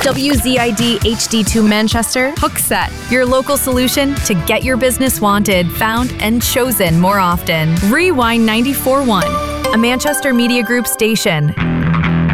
WZID HD2 Manchester, Hookset, your local solution to get your business wanted, found, and chosen more often. Rewind 94.1, a Manchester Media Group station.